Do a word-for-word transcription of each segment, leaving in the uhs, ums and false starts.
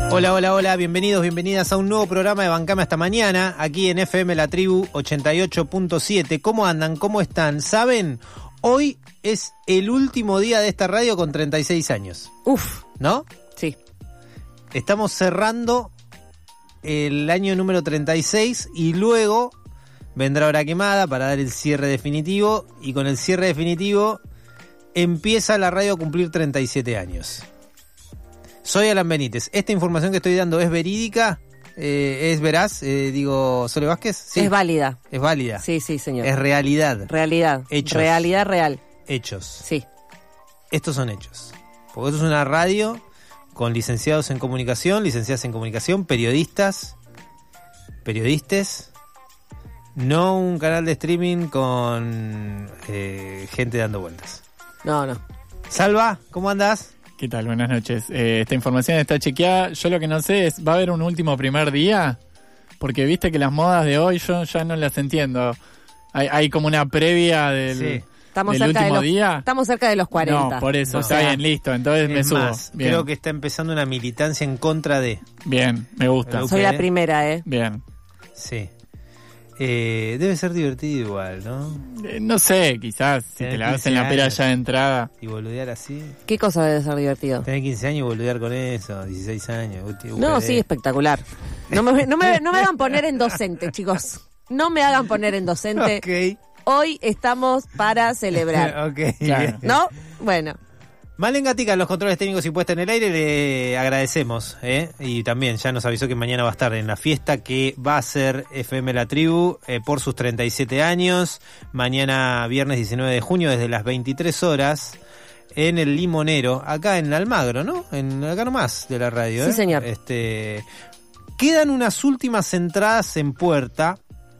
Hola, hola, hola, bienvenidos, bienvenidas a un nuevo programa de Bancame hasta mañana, aquí en F M La Tribu ochenta y ocho punto siete. ¿Cómo andan? ¿Cómo están? ¿Saben? Hoy es el último día de esta radio con treinta y seis años. Uf. ¿No? Sí. Estamos cerrando el año número treinta y seis y luego vendrá Hora Quemada para dar el cierre definitivo, y con el cierre definitivo empieza la radio a cumplir treinta y siete años. Soy Alan Benítez. ¿Esta información que estoy dando es verídica? Eh, ¿Es veraz? Eh, digo, ¿Sole Vázquez? Sí. Es válida. Es válida. Sí, sí, señor. Es realidad. Realidad. Hechos. Realidad real. Hechos. Sí. Estos son hechos. Porque esto es una radio con licenciados en comunicación, licenciadas en comunicación, periodistas, periodistas, no un canal de streaming con eh, gente dando vueltas. No, no. Salva, ¿cómo andás? ¿Qué tal? Buenas noches. Eh, esta información está chequeada. Yo lo que no sé es, ¿va a haber un último primer día? Porque viste que las modas de hoy yo ya no las entiendo. Hay, hay como una previa del, Sí. Estamos del cerca último de los, día. Estamos cerca de los cuarenta. No, por eso. O Está sea, bien, listo. Entonces me Es subo. más, Bien. creo que está empezando una militancia en contra de... Bien, me gusta. Ok. Soy la primera, ¿eh? Bien. Sí. Eh, debe ser divertido igual, ¿no? Eh, no sé, quizás si Tenés te la das en quince la pera años. ya de entrada. Y boludear así. ¿Qué cosa debe ser divertido? Tener quince años y boludear con eso, dieciséis años. U P D. No, sí, espectacular. No me, no me, no me hagan poner en docente, chicos. No me hagan poner en docente. Ok. Hoy estamos para celebrar. Ok. Claro. ¿No? Bueno. Malen Gatica, los controles técnicos y puesta en el aire, le agradecemos, ¿eh? Y también ya nos avisó que mañana va a estar en la fiesta que va a ser F M La Tribu eh, por sus treinta y siete años, mañana viernes diecinueve de junio desde las veintitrés horas en el Limonero, acá en Almagro, ¿no? En acá nomás de la radio, ¿eh? Sí, señor. Este, quedan unas últimas entradas en puerta.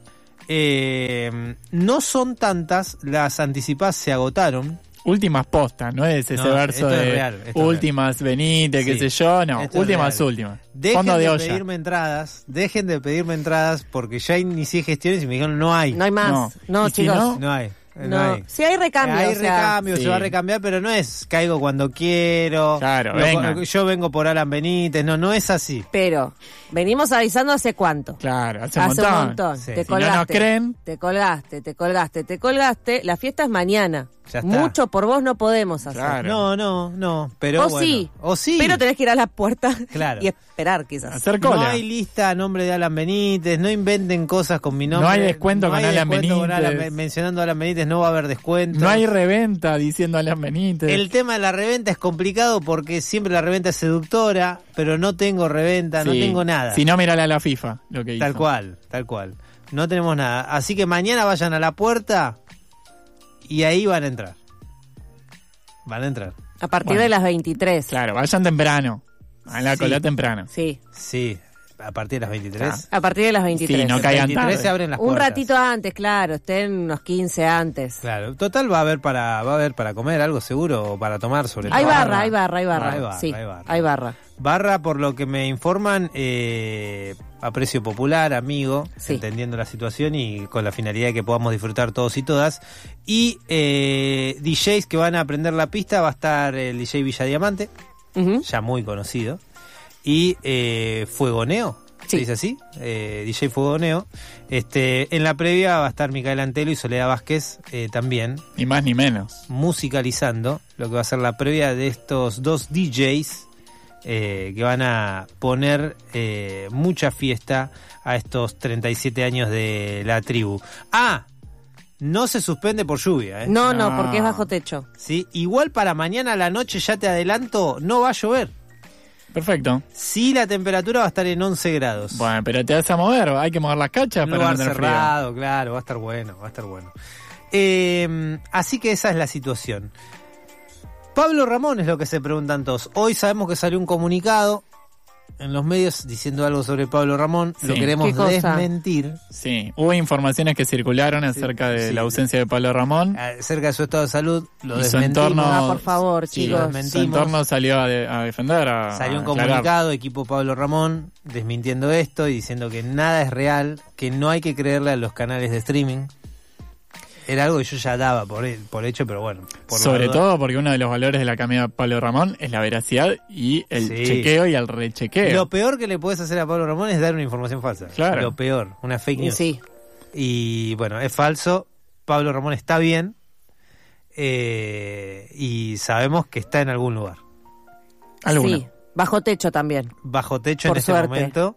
Eh, no son tantas, las anticipadas se agotaron. Últimas postas, no es ese No, verso esto es de real, esto es últimas, venite, qué Sí, sé yo. No, esto es últimas, real. últimas. Dejen Fondo de de olla. pedirme entradas, dejen de pedirme entradas porque ya inicié gestiones y me dijeron no hay. No hay más. No. No, Y si chicos. no, No hay. eh, No, No. hay. Sí hay recambio. Hay o sea, recambio, Sí. se va a recambiar, pero no es caigo cuando quiero. Claro, lo- vengan. yo vengo por Alan Benítez, no, no es así. Pero, venimos avisando hace cuánto. Claro, hace, Hace un un montón. montón. Sí. Te Si no nos colgaste. creen. Te colgaste, te colgaste, te colgaste. La fiesta es mañana. Ya está. Mucho por vos no podemos hacer. Claro. No, no, no, pero o bueno. sí. O sí. Pero tenés que ir a la puerta Claro. y esperar quizás. Hacer No cola. hay lista a nombre de Alan Benítez, no inventen cosas con mi nombre. No hay descuento No con hay Alan descuento con Benítez. Alan- mencionando a Alan Benítez no va a haber descuento. No hay reventa diciendo Alan Benítez. El tema de la reventa es complicado porque siempre la reventa es seductora, pero no tengo reventa, no Sí. tengo nada. Si no, mirala a la FIFA, lo que hizo. Tal cual, tal cual. No tenemos nada. Así que mañana vayan a la puerta y ahí van a entrar. Van a entrar. A partir Bueno. de las veintitrés. Claro, vayan temprano. A la Sí. cola temprano. Sí, Sí, a partir de las veintitrés. a partir de las veintitrés. Sí, no caigan veintitrés tarde. se abren las Un puertas. ratito antes, claro, estén unos quince antes. Claro, total va a haber para va a haber para comer algo seguro o para tomar sobre Hay todo. barra, hay barra, hay barra. Hay barra, sí, hay barra. hay barra. Barra, por lo que me informan, eh, a precio popular, amigo, Sí. entendiendo la situación y con la finalidad de que podamos disfrutar todos y todas. Y eh, D Js que van a aprender la pista, va a estar el D J Villadiamante, Ujú. ya muy conocido, y eh, Fuegoneo, ¿se Sí. dice así? Eh, D J Fuegoneo. Este, en la previa va a estar Micael Antelo y Soledad Vázquez eh, también, Ni más ni menos. musicalizando lo que va a ser la previa de estos dos D Js eh, que van a poner eh, mucha fiesta a estos treinta y siete años de la tribu. Ah, no se suspende por lluvia, ¿eh? No, no, No. porque es bajo techo. ¿Sí? Igual para mañana a la noche, ya te adelanto, no va a llover. Perfecto. Sí, la temperatura va a estar en once grados. Bueno, pero te vas a mover. Hay que mover las cachas Un para no lugar tener frío. cerrado, claro, va a estar bueno, va a estar bueno. Eh, así que esa es la situación. Pablo Ramón es lo que se preguntan todos. Hoy sabemos que salió un comunicado en los medios diciendo algo sobre Pablo Ramón. Sí. Lo queremos ¿Qué cosa? desmentir. Sí, hubo informaciones que circularon acerca de sí. la ausencia de Pablo Ramón. Acerca de su estado de salud, lo Y su desmentimos. entorno- Ah, por favor, Sí, chicos. lo su desmentimos. entorno salió a, de- a defender, a, Salió un a aclarar. comunicado, equipo Pablo Ramón, desmintiendo esto y diciendo que nada es real, que no hay que creerle a los canales de streaming. era algo que yo ya daba por, por hecho, pero bueno. Por Sobre la todo porque uno de los valores de la camioneta de Pablo Ramón es la veracidad y el Sí. chequeo y el rechequeo. Lo peor que le puedes hacer a Pablo Ramón es dar una información falsa. Claro. Lo peor, una fake Y news. sí. Y bueno, es falso. Pablo Ramón está bien. Eh, y sabemos que está en algún lugar. Alguna. Sí, bajo techo también. Bajo techo Por en este suerte. momento.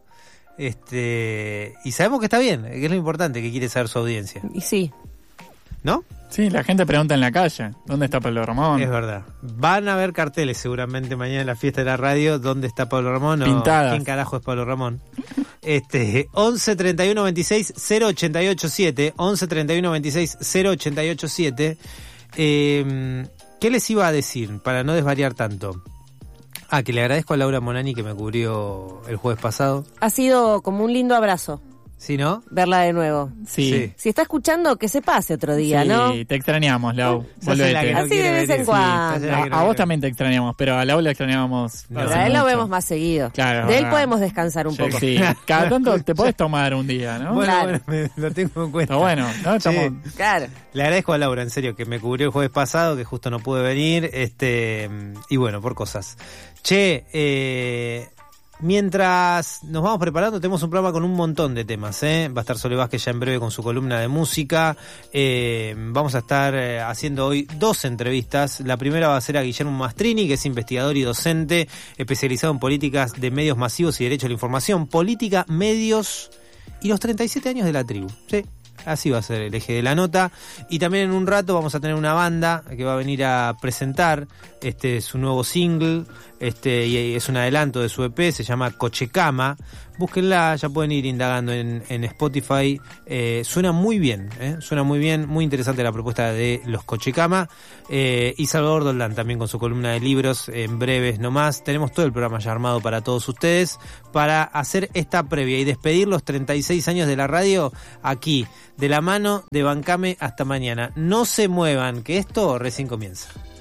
Este, y sabemos que está bien, que es lo importante, que quiere saber su audiencia. Y sí. ¿No? Sí, la gente pregunta en la calle, ¿dónde está Pablo Ramón? Es verdad. Van a haber carteles seguramente mañana en la fiesta de la radio. ¿Dónde está Pablo Ramón? O Pintadas. ¿quién carajo es Pablo Ramón? Este, once treinta y uno veintiséis cero ochenta y ocho siete, once treinta y uno veintiséis cero ochenta y ocho siete. Eh, ¿Qué les iba a decir para no desvariar tanto? Ah, que le agradezco a Laura Monani que me cubrió el jueves pasado. Ha sido como un lindo abrazo ¿Sí, no? verla de nuevo. Sí. Sí. Si está escuchando, que se pase otro día, Sí, ¿no? te extrañamos, Lau. Se hace la que Volvete. no Así quiere de vez venir. en cuando. se hace la A, que no a vos quiere también te extrañamos, pero a Lau la extrañamos. No. Pero hace a él lo mucho. vemos más seguido. Claro, de él verdad. podemos descansar un Sí, poco. sí. Cada tanto te podés tomar un día, ¿no? Bueno, Claro. bueno, me- lo tengo en cuenta. Está bueno, ¿no? Estamos... Sí. Claro. Le agradezco a Laura, en serio, que me cubrió el jueves pasado, que justo no pude venir, este y bueno, por cosas. Che, eh, mientras nos vamos preparando, tenemos un programa con un montón de temas, ¿eh? Va a estar Sole Vázquez ya en breve con su columna de música. Eh, vamos a estar eh, haciendo hoy dos entrevistas. La primera va a ser a Guillermo Mastrini, que es investigador y docente especializado en políticas de medios masivos y derecho a la información, política, medios y los treinta y siete años de la tribu. Sí. Así va a ser el eje de la nota. Y también en un rato vamos a tener una banda que va a venir a presentar este su nuevo single, este y es un adelanto de su E P, se llama Cochecama. Búsquenla, ya pueden ir indagando en, en Spotify. Eh, suena muy bien, ¿eh? Suena muy bien, muy interesante la propuesta de los Cochecama. Eh, y Salvador Doldán también con su columna de libros en breves nomás. Tenemos todo el programa ya armado para todos ustedes para hacer esta previa y despedir los treinta y seis años de la radio aquí, de la mano de Bancame hasta mañana. No se muevan, que esto recién comienza.